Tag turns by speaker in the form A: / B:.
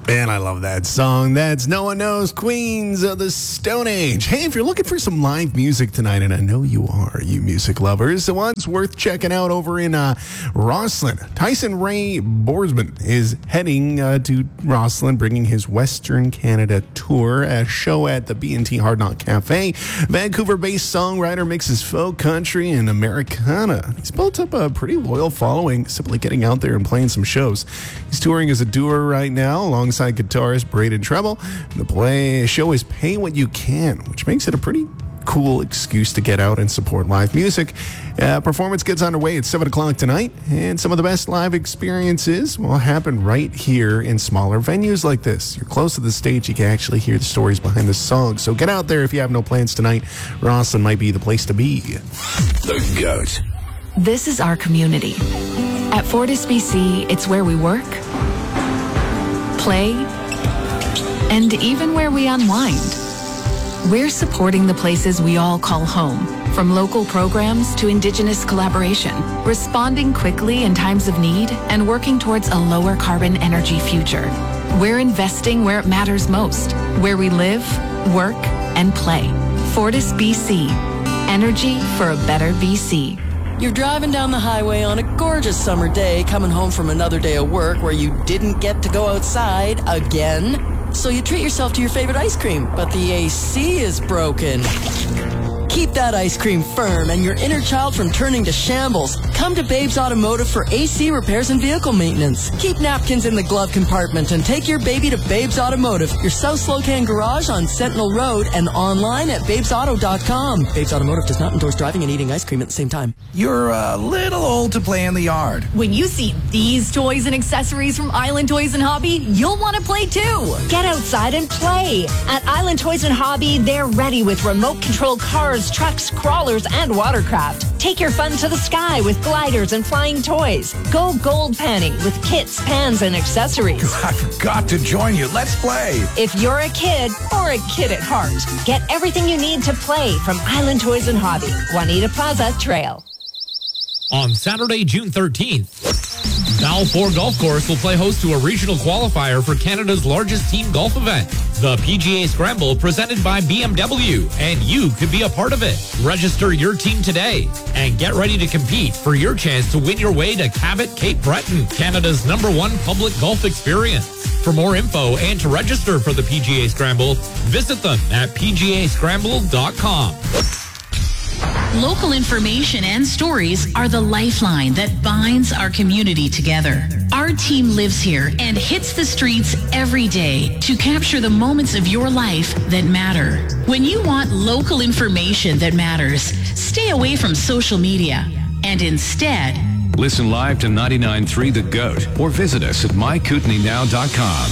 A: Man, I love that song. That's No One Knows, Queens of the Stone Age. Hey, if you're looking for some live music tonight, and I know you are, you music lovers, the one's worth checking out over in Rosslyn. Tyson Ray Borsman is heading to Rosslyn, bringing his Western Canada tour, a show at the B&T Hard Knock Cafe. Vancouver-based songwriter mixes folk, country, and Americana. He's built up a pretty loyal following, simply getting out there and playing some shows. He's touring as a duo right now, alongside guitarist Braden Treble. The show is Pay What You Can, which makes it a pretty cool excuse to get out and support live music. Performance gets underway at 7 o'clock tonight, and some of the best live experiences will happen right here in smaller venues like this. You're close to the stage, you can actually hear the stories behind the song. So get out there if you have no plans tonight. Rosslyn might be the place to be.
B: The GOAT.
C: This is our community. At Fortis BC, it's where we work, play, and even where we unwind. We're supporting the places we all call home, from local programs to Indigenous collaboration, responding quickly in times of need and working towards a lower carbon energy future. We're investing where it matters most, where we live, work, and play. Fortis BC. Energy for a better BC.
D: You're driving down the highway on a gorgeous summer day, coming home from another day of work where you didn't get to go outside again. So you treat yourself to your favorite ice cream, but the AC is broken. Keep that ice cream firm and your inner child from turning to shambles. Come to Babes Automotive for AC repairs and vehicle maintenance. Keep napkins in the glove compartment and take your baby to Babes Automotive, your South Slocan garage on Sentinel Road, and online at babesauto.com. Babes Automotive does not endorse driving and eating ice cream at the same time.
B: You're a little old to play in the yard.
E: When you see these toys and accessories from Island Toys and Hobby, you'll want to play too.
F: Get outside and play. At Island Toys and Hobby, they're ready with remote-controlled cars, trucks, crawlers, and watercraft. Take your fun to the sky with gliders and flying toys. Go gold panning with kits, pans, and accessories.
B: I forgot to join you. Let's play.
F: If you're a kid, or a kid at heart, get everything you need to play from Island Toys and Hobby. Juanita Plaza Trail.
G: On Saturday, June 13th, Balfour Golf Course will play host to a regional qualifier for Canada's largest team golf event, the PGA Scramble, presented by BMW, and you could be a part of it. Register your team today and get ready to compete for your chance to win your way to Cabot Cape Breton, Canada's #1 public golf experience. For more info and to register for the PGA Scramble, visit them at pgascramble.com.
H: Local information and stories are the lifeline that binds our community together. Our team lives here and hits the streets every day to capture the moments of your life that matter. When you want local information that matters, stay away from social media and instead
I: listen live to 99.3 The GOAT or visit us at mykootenainow.com.